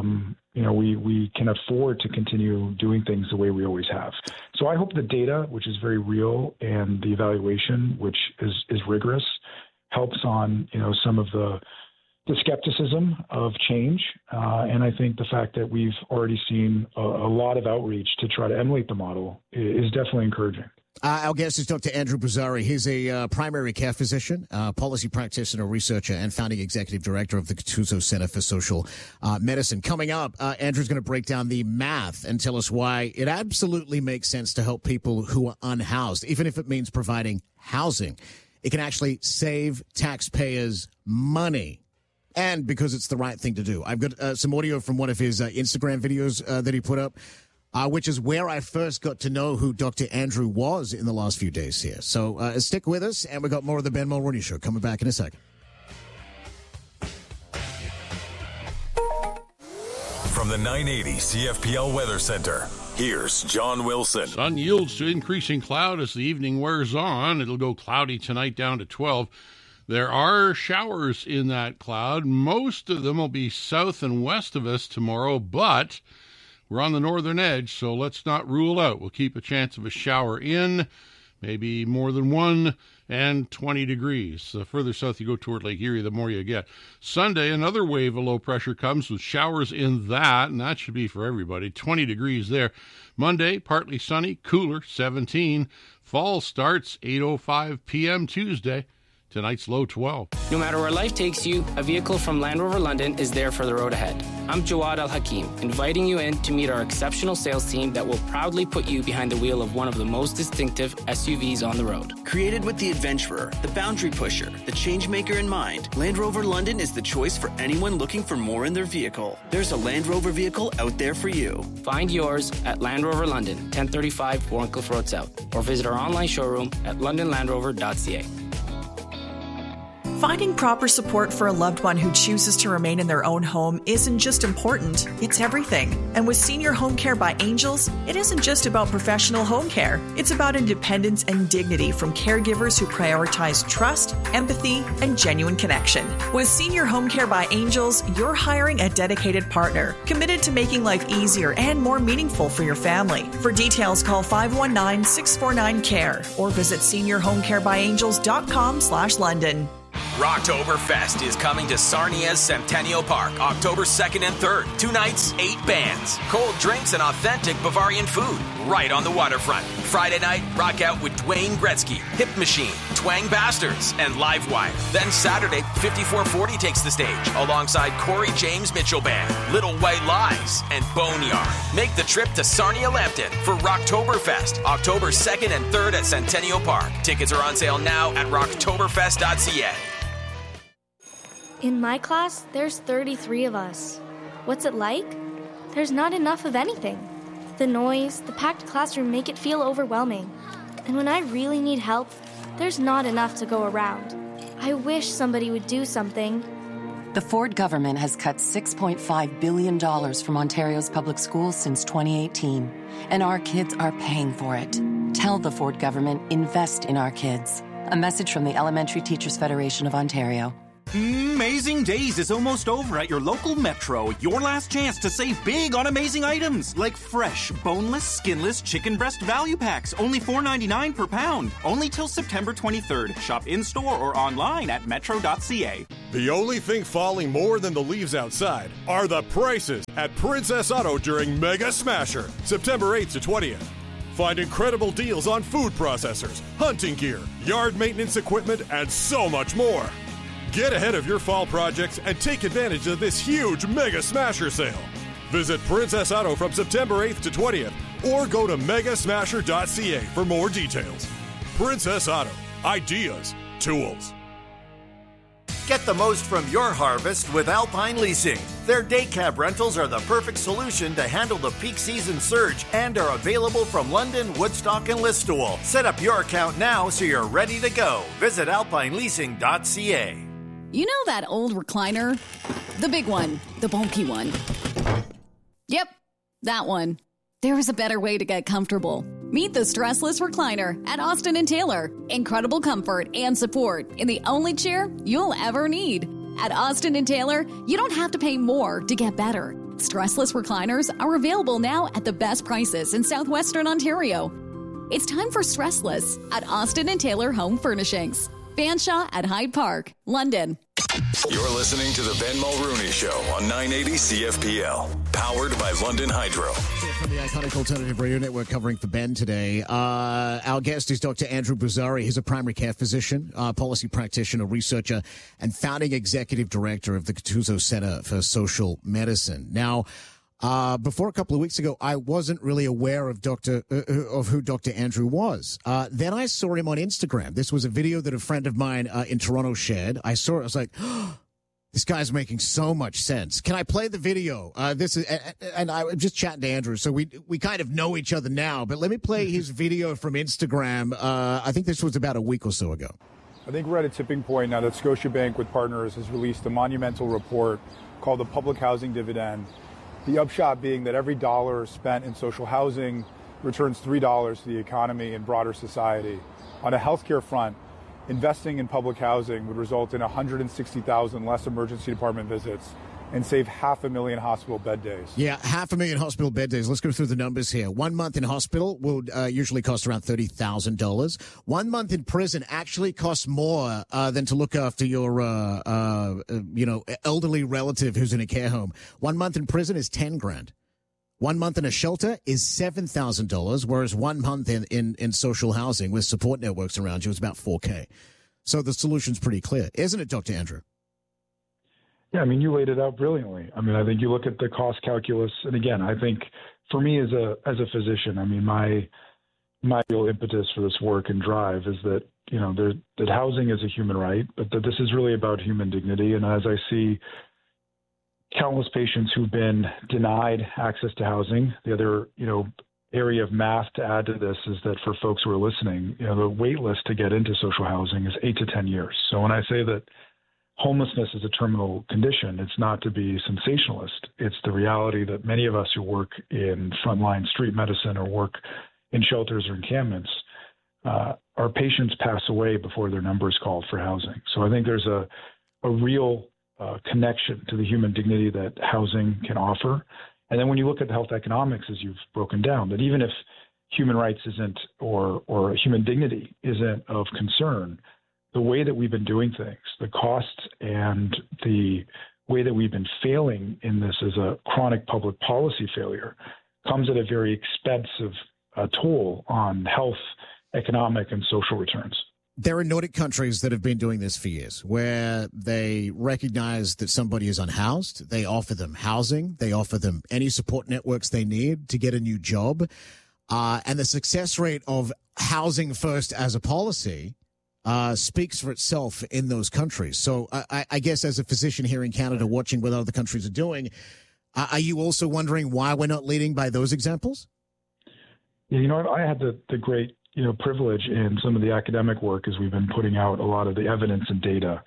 we can afford to continue doing things the way we always have. So I hope the data, which is very real, and the evaluation, which is rigorous, helps on, some of the skepticism of change. And I think the fact that we've already seen a lot of outreach to try to emulate the model is definitely encouraging. Our guest is Dr. Andrew Bozzari. He's a primary care physician, policy practitioner, researcher, and founding executive director of the Gattuso Center for Social Medicine. Coming up, Andrew's going to break down the math and tell us why it absolutely makes sense to help people who are unhoused, even if it means providing housing. It can actually save taxpayers money. And because it's the right thing to do. I've got some audio from one of his Instagram videos that he put up, which is where I first got to know who Dr. Andrew was in the last few days here. So stick with us, and we got more of the Ben Mulroney Show coming back in a second. From the 980 CFPL Weather Center, here's John Wilson. Sun yields to increasing cloud as the evening wears on. It'll go cloudy tonight down to 12. There are showers in that cloud. Most of them will be south and west of us tomorrow, but we're on the northern edge, so let's not rule out. We'll keep a chance of a shower in, maybe more than one, and 20 degrees. The further south you go toward Lake Erie, the more you get. Sunday, another wave of low pressure comes with showers in that, and that should be for everybody. 20 degrees there. Monday, partly sunny, cooler, 17. Fall starts 8:05 p.m. Tuesday. Tonight's low 12. No matter where life takes you, a vehicle from Land Rover London is there for the road ahead. I'm Jawad Al-Hakim, inviting you in to meet our exceptional sales team that will proudly put you behind the wheel of one of the most distinctive SUVs on the road. Created with the adventurer, the boundary pusher, the change maker in mind, Land Rover London is the choice for anyone looking for more in their vehicle. There's a Land Rover vehicle out there for you. Find yours at Land Rover London, 1035 Warncliffe Road South, or visit our online showroom at londonlandrover.ca. Finding proper support for a loved one who chooses to remain in their own home isn't just important, it's everything. And with Senior Home Care by Angels, it isn't just about professional home care. It's about independence and dignity from caregivers who prioritize trust, empathy, and genuine connection. With Senior Home Care by Angels, you're hiring a dedicated partner, committed to making life easier and more meaningful for your family. For details, call 519-649-CARE or visit seniorhomecarebyangels.com/London. Rocktoberfest is coming to Sarnia's Centennial Park, October 2nd and 3rd. 2 nights, 8 bands, cold drinks, and authentic Bavarian food right on the waterfront. Friday night, rock out with Dwayne Gretzky, Hip Machine, Twang Bastards, and Livewire. Then Saturday, 5440 takes the stage alongside Corey James Mitchell Band, Little White Lies, and Boneyard. Make the trip to Sarnia Lambton for Rocktoberfest, October 2nd and 3rd at Centennial Park. Tickets are on sale now at rocktoberfest.ca. In my class, there's 33 of us. What's it like? There's not enough of anything. The noise, the packed classroom make it feel overwhelming. And when I really need help, there's not enough to go around. I wish somebody would do something. The Ford government has cut $6.5 billion from Ontario's public schools since 2018, and our kids are paying for it. Tell the Ford government, invest in our kids. A message from the Elementary Teachers Federation of Ontario. Amazing Days is almost over at your local Metro. Your last chance to save big on amazing items like fresh, boneless, skinless chicken breast value packs, only $4.99 per pound. Only till September 23rd. Shop in-store or online at metro.ca. The only thing falling more than the leaves outside are the prices at Princess Auto during Mega Smasher, September 8th to 20th. Find incredible deals on food processors, hunting gear, yard maintenance equipment, and so much more. Get ahead of your fall projects and take advantage of this huge Mega Smasher sale. Visit Princess Auto from September 8th to 20th or go to megasmasher.ca for more details. Princess Auto. Ideas. Tools. Get the most from your harvest with Alpine Leasing. Their day cab rentals are the perfect solution to handle the peak season surge and are available from London, Woodstock, and Listowel. Set up your account now so you're ready to go. Visit alpineleasing.ca. You know that old recliner? The big one, the bulky one. Yep, that one. There is a better way to get comfortable. Meet the Stressless Recliner at Austin & Taylor. Incredible comfort and support in the only chair you'll ever need. At Austin & Taylor, you don't have to pay more to get better. Stressless recliners are available now at the best prices in southwestern Ontario. It's time for Stressless at Austin & Taylor Home Furnishings. Fanshawe at Hyde Park, London. You're listening to the Ben Mulrooney Show on 980 CFPL, powered by London Hydro. From the iconic Alternative Radio Network covering for Ben today. Our guest is Dr. Andrew Bourzzari. He's a primary care physician, policy practitioner, researcher, and founding executive director of the Gattuso Center for Social Medicine. Now, before a couple of weeks ago, I wasn't really aware of who Dr. Andrew was. Then I saw him on Instagram. This was a video that a friend of mine in Toronto shared. I saw it. I was like, oh, this guy's making so much sense. Can I play the video? And I'm just chatting to Andrew, so we kind of know each other now. But let me play his video from Instagram. I think this was about a week or so ago. I think we're at a tipping point now that Scotiabank with partners has released a monumental report called the Public Housing Dividend. The upshot being that every dollar spent in social housing returns $3 to the economy and broader society. On a healthcare front, investing in public housing would result in 160,000 less emergency department visits and save 500,000 hospital bed days. Yeah, 500,000 hospital bed days. Let's go through the numbers here. 1 month in hospital will usually cost around $30,000. 1 month in prison actually costs more than to look after your, elderly relative who's in a care home. 1 month in prison is $10,000. 1 month in a shelter is $7,000, whereas 1 month in social housing with support networks around you is about $4,000. So the solution's pretty clear, isn't it, Dr. Andrew? Yeah, I mean, you laid it out brilliantly. I mean, I think you look at the cost calculus, and again, I think for me as a physician, I mean, my real impetus for this work and drive is that, that housing is a human right, but that this is really about human dignity. And as I see countless patients who've been denied access to housing, the other, area of math to add to this is that for folks who are listening, the wait list to get into social housing is 8 to 10 years. So when I say that homelessness is a terminal condition, it's not to be sensationalist. It's the reality that many of us who work in frontline street medicine or work in shelters or encampments, our patients pass away before their number is called for housing. So I think there's a real connection to the human dignity that housing can offer. And then when you look at the health economics, as you've broken down, that even if human rights isn't or human dignity isn't of concern, the way that we've been doing things, the costs and the way that we've been failing in this as a chronic public policy failure comes at a very expensive toll on health, economic, and social returns. There are Nordic countries that have been doing this for years, where they recognize that somebody is unhoused. They offer them housing. They offer them any support networks they need to get a new job. And the success rate of housing first as a policy speaks for itself in those countries. So I guess as a physician here in Canada watching what other countries are doing, are you also wondering why we're not leading by those examples? Yeah, I had the great privilege in some of the academic work as we've been putting out a lot of the evidence and data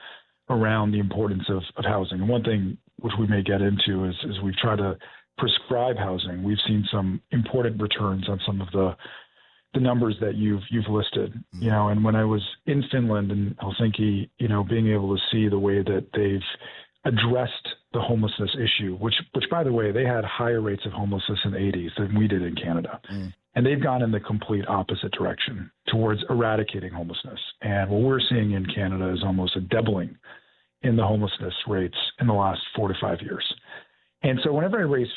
around the importance of housing. And one thing which we may get into is we've tried to prescribe housing. We've seen some important returns on some of the numbers that you've listed, and when I was in Finland and Helsinki, being able to see the way that they've addressed the homelessness issue, which by the way, they had higher rates of homelessness in the 80s than we did in Canada. And they've gone in the complete opposite direction towards eradicating homelessness. And what we're seeing in Canada is almost a doubling in the homelessness rates in the last 4 to 5 years. And so whenever I raise